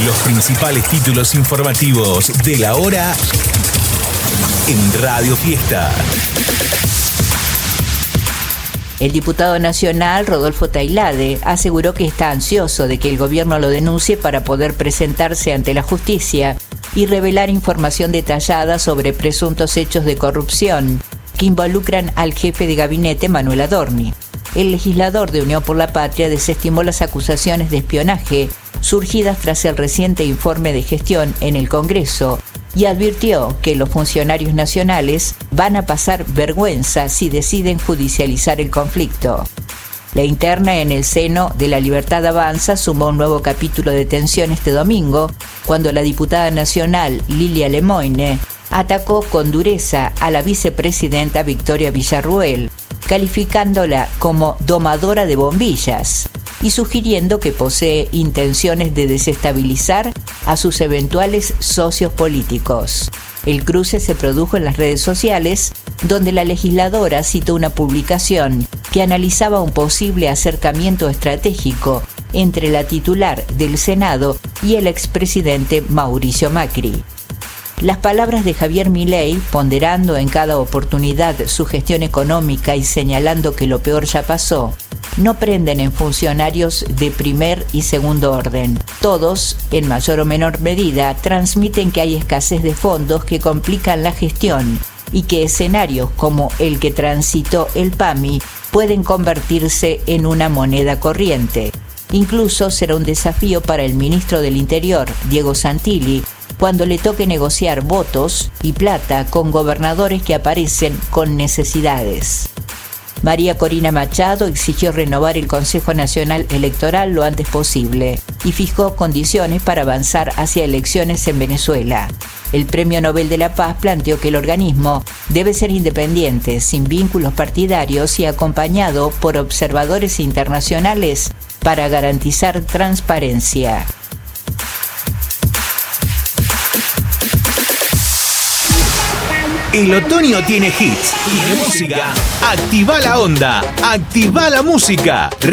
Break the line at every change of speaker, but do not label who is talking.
Los principales títulos informativos de la hora en Radio Fiesta.
El diputado nacional Rodolfo Tailade aseguró que está ansioso de que el gobierno lo denuncie para poder presentarse ante la justicia y revelar información detallada sobre presuntos hechos de corrupción que involucran al jefe de gabinete Manuel Adorni. El legislador de Unión por la Patria desestimó las acusaciones de espionaje surgidas tras el reciente informe de gestión en el Congreso y advirtió que los funcionarios nacionales van a pasar vergüenza si deciden judicializar el conflicto. La interna en el seno de La Libertad Avanza sumó un nuevo capítulo de tensión este domingo, cuando la diputada nacional Lilia Lemoine atacó con dureza a la vicepresidenta Victoria Villarruel, calificándola como domadora de bombillas y sugiriendo que posee intenciones de desestabilizar a sus eventuales socios políticos. El cruce se produjo en las redes sociales, donde la legisladora citó una publicación que analizaba un posible acercamiento estratégico entre la titular del Senado y el expresidente Mauricio Macri. Las palabras de Javier Milei, ponderando en cada oportunidad su gestión económica y señalando que lo peor ya pasó, no prenden en funcionarios de primer y segundo orden. Todos, en mayor o menor medida, transmiten que hay escasez de fondos que complican la gestión y que escenarios como el que transitó el PAMI pueden convertirse en una moneda corriente. Incluso será un desafío para el ministro del Interior, Diego Santilli, cuando le toque negociar votos y plata con gobernadores que aparecen con necesidades. María Corina Machado exigió renovar el Consejo Nacional Electoral lo antes posible y fijó condiciones para avanzar hacia elecciones en Venezuela. El Premio Nobel de la Paz planteó que el organismo debe ser independiente, sin vínculos partidarios y acompañado por observadores internacionales para garantizar transparencia.
El otoño tiene hits, tiene música. Activa la onda, activa la música.